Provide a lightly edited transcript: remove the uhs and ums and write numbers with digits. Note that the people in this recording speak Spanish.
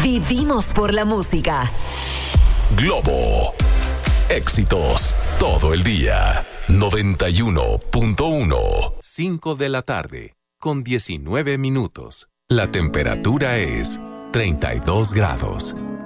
Vivimos por la música. Globo. Éxitos todo el día. 91.1. 5 de la tarde, con 19 minutos. La temperatura es 32 grados.